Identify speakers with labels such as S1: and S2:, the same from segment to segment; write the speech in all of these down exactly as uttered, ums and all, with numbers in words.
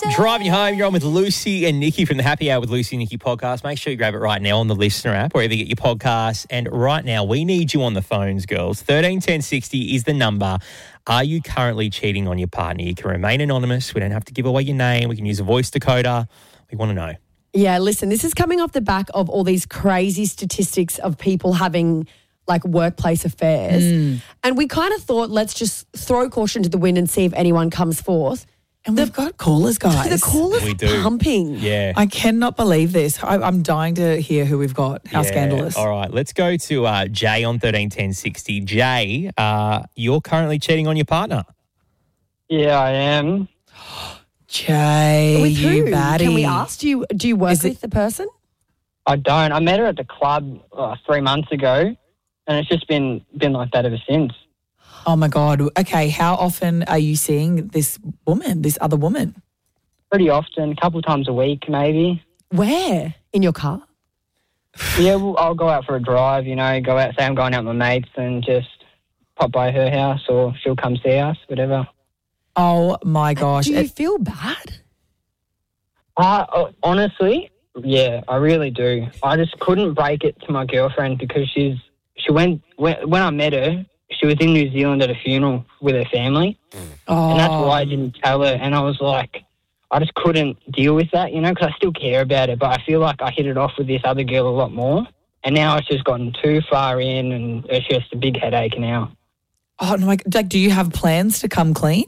S1: Driving you home, you're on with Lucy and Nikki from the Happy Hour with Lucy and Nikki podcast. Make sure you grab it right now on the Listener app, wherever you get your podcasts. And right now, we need you on the phones, girls. thirteen ten sixty is the number. Are you currently cheating on your partner? You can remain anonymous. We don't have to give away your name. We can use a voice decoder. We want to know.
S2: Yeah, listen, this is coming off the back of all these crazy statistics of people having like workplace affairs. Mm. And we kind of thought, let's just throw caution to the wind and see if anyone comes forth.
S3: And we've got callers, guys.
S2: The callers
S1: we
S2: are
S1: do.
S2: pumping.
S1: Yeah.
S3: I cannot believe this. I, I'm dying to hear who we've got. How
S1: yeah.
S3: scandalous.
S1: All right, let's go to uh, Jay on thirteen ten sixty. Jay, uh, you're currently cheating on your partner.
S4: Yeah, I am.
S3: Jay,
S2: With who?
S3: you baddie.
S2: Can we ask? Do you, do you work
S3: Is
S2: with
S3: it-
S2: the person?
S4: I don't. I met her at the club uh, three months ago, and it's just been been like that ever since.
S3: Oh, my God. Okay, how often are you seeing this woman, this other woman?
S4: Pretty often, a couple of times a week, maybe.
S2: Where? In your car?
S4: Yeah, well, I'll go out for a drive, you know, go out, say I'm going out with my mates and just pop by her house or she'll come see us, whatever.
S3: Oh, my gosh.
S2: Do you
S3: It-
S2: feel bad?
S4: Uh, uh, honestly, yeah, I really do. I just couldn't break it to my girlfriend because she's she went when, when I met her, she was in New Zealand at a funeral with her family,
S3: oh.
S4: and that's why I didn't tell her. And I was like, I just couldn't deal with that, you know, because I still care about it, but I feel like I hit it off with this other girl a lot more, and now it's just gotten too far in, and it's just a big headache now.
S3: Oh, no, like, like, do you have plans to come clean?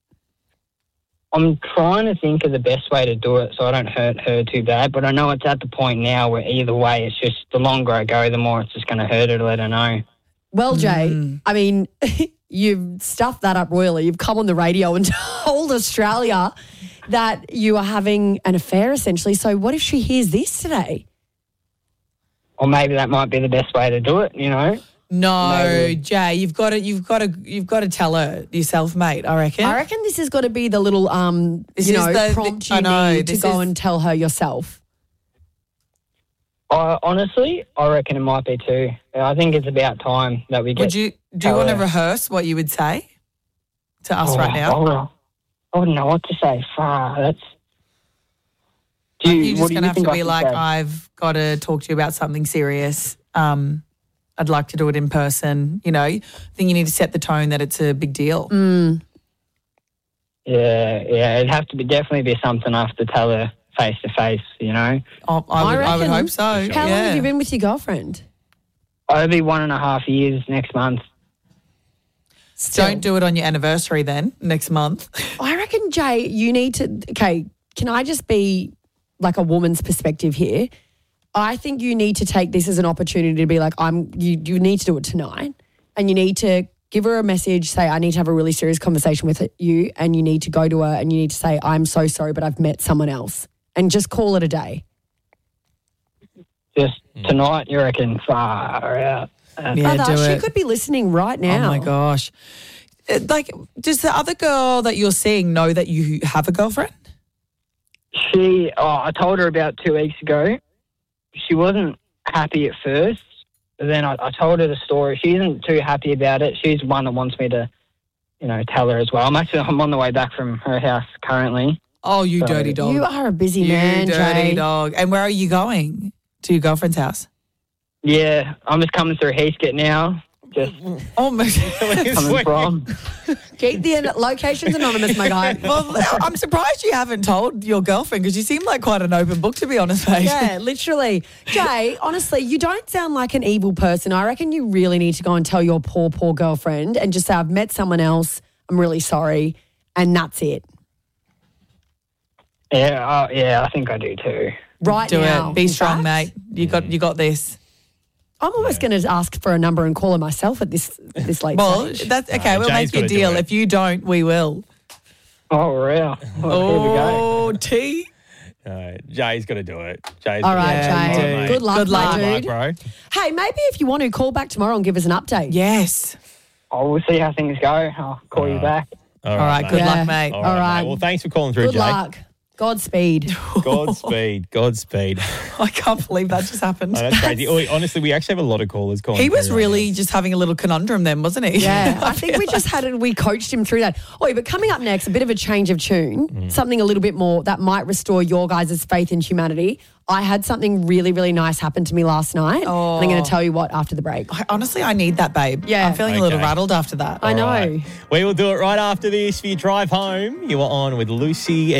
S4: I'm trying to think of the best way to do it so I don't hurt her too bad, but I know it's at the point now where either way, it's just the longer I go, the more it's just going to hurt her to let her know.
S2: Well, Jay,
S3: Mm.
S2: I mean, you've stuffed that up royally. You've come on the radio and told Australia that you are having an affair, essentially. So what if she hears this today?
S4: Or maybe that might be the best way to do it, you know?
S3: No,
S4: Maybe.
S3: Jay, you've got to, you've got to, you've got to tell her yourself, mate. I reckon.
S2: I reckon this has got to be the little, um,
S3: This
S2: you
S3: is
S2: know,
S3: the-
S2: prompt
S3: the- I
S2: you
S3: know,
S2: need to
S3: this
S2: go
S3: is-
S2: and tell her yourself.
S4: I, honestly, I reckon it might be too. I think it's about time that we get...
S3: Would you do you
S4: tell
S3: want to
S4: her.
S3: rehearse what you would say to us
S4: Oh,
S3: right now?
S4: I, I wouldn't know what to say. Far, that's... Do
S3: You're
S4: what
S3: just
S4: do
S3: going to
S4: you
S3: have
S4: think
S3: to
S4: I
S3: be
S4: should
S3: like,
S4: say?
S3: I've got to talk to you about something serious. Um, I'd like to do it in person. You know, I think you need to set the tone that it's a big deal.
S2: Mm.
S4: Yeah, yeah, it'd have to be definitely be something I have to tell her face to face, you know?
S3: Oh, I,
S2: I
S3: would, I would
S2: reckon-
S3: hope so.
S2: How long
S3: yeah.
S2: have you been with your girlfriend?
S4: It'll be one and a half years next month.
S2: Still.
S3: Don't do it on your anniversary then, next month.
S2: I reckon, Jay, you need to, okay, can I just be like a woman's perspective here? I think you need to take this as an opportunity to be like, I'm, you, you need to do it tonight, and you need to give her a message, say, I need to have a really serious conversation with you, and you need to go to her and you need to say, I'm so sorry, but I've met someone else, and just call it a day.
S4: Just tonight, you reckon? Far out. Uh,
S3: Yeah,
S2: Mother,
S3: do
S2: she
S3: it.
S2: could be listening right now.
S3: Oh, my gosh. Uh, Like, does the other girl that you're seeing know that you have a girlfriend?
S4: She, oh, I told her about two weeks ago. She wasn't happy at first, but then I, I told her the story. She isn't too happy about it. She's one that wants me to, you know, tell her as well. I'm actually I'm on the way back from her house currently.
S3: Oh, you
S4: So-
S3: dirty dog.
S2: You are a busy
S3: You
S2: man,
S3: dirty
S2: Jay.
S3: dog. And where are you going? To your girlfriend's house?
S4: Yeah, I'm just coming through Heathcote now. Just
S3: Oh, my
S4: coming from.
S2: Keep the locations anonymous, my guy.
S3: Well, I'm surprised you haven't told your girlfriend because you seem like quite an open book, to be honest, mate.
S2: Yeah, literally. Jay, honestly, you don't sound like an evil person. I reckon you really need to go and tell your poor, poor girlfriend and just say, I've met someone else. I'm really sorry. And that's it.
S4: Yeah, uh, yeah, I think I do too.
S2: Right
S3: Do
S2: now.
S3: it. Be
S2: In
S3: strong,
S2: fact,
S3: mate. You got you got this.
S2: I'm almost going to ask for a number and call her myself at this this late
S3: Well,
S2: stage.
S3: that's okay.
S1: No,
S3: we'll
S1: Jay's
S3: make you a
S1: gotta do
S3: deal.
S1: it.
S3: If you don't, we will.
S4: Oh, real. Well, here we go.
S3: Oh, T.
S1: No, Jay's got to do it. Jay's
S2: All
S1: gotta
S2: right,
S1: do it.
S3: Yeah,
S2: Jay.
S3: you
S1: All right,
S2: Good
S1: mate.
S2: luck,
S3: Good
S2: my
S3: luck.
S1: Good luck,
S2: dude.
S1: bro.
S2: Hey, maybe if you want to, call back tomorrow and give us an update.
S3: Yes.
S4: Oh, we'll see how things go. I'll call you back.
S1: All
S3: All right.
S1: mate.
S3: Good
S2: Yeah.
S3: luck, mate.
S1: All
S2: All
S1: right,
S2: right.
S1: mate. Well, thanks for calling through,
S2: Good
S1: Jay.
S2: luck. Godspeed.
S1: Godspeed. Godspeed.
S3: I can't believe that just happened.
S1: Oh, that's crazy. Oh, honestly, we actually have a lot of callers calling.
S3: He was
S1: through right
S3: really
S1: now.
S3: just having a little conundrum then, wasn't he?
S2: Yeah, I think we just had it, we coached him through that. Oh, but coming up next, a bit of a change of tune,
S1: Mm.
S2: something a little bit more that might restore your guys' faith in humanity. I had something really, really nice happen to me last night.
S3: Oh.
S2: And I'm going to tell you what after the break.
S3: I, honestly, I need that, babe.
S2: Yeah.
S3: I'm feeling a little
S1: Okay.
S3: rattled after that.
S2: I know.
S1: All right. We will do it right after this. For your drive home, you are on with Lucy and